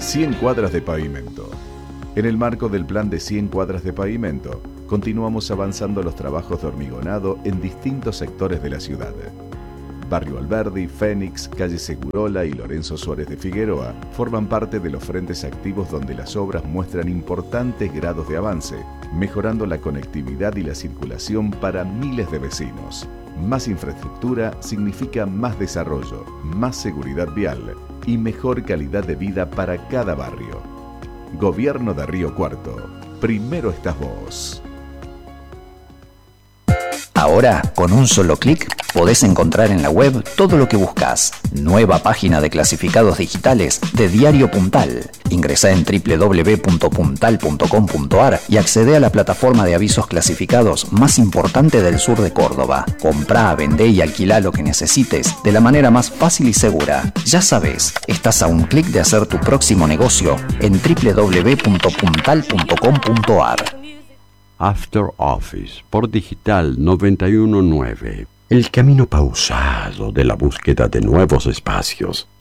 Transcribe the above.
100 cuadras de pavimento. En el marco del plan de 100 cuadras de pavimento, continuamos avanzando los trabajos de hormigonado en distintos sectores de la ciudad. Barrio Alberdi, Fénix, Calle Segurola y Lorenzo Suárez de Figueroa forman parte de los frentes activos donde las obras muestran importantes grados de avance, mejorando la conectividad y la circulación para miles de vecinos. Más infraestructura significa más desarrollo, más seguridad vial y mejor calidad de vida para cada barrio. Gobierno de Río Cuarto. Primero estás vos. Ahora, con un solo clic, podés encontrar en la web todo lo que buscas. Nueva página de clasificados digitales de Diario Puntal. Ingresá en www.puntal.com.ar y accede a la plataforma de avisos clasificados más importante del sur de Córdoba. Comprá, vendé y alquilá lo que necesites de la manera más fácil y segura. Ya sabes, estás a un clic de hacer tu próximo negocio en www.puntal.com.ar. After Office por Digital 919. El camino pausado de la búsqueda de nuevos espacios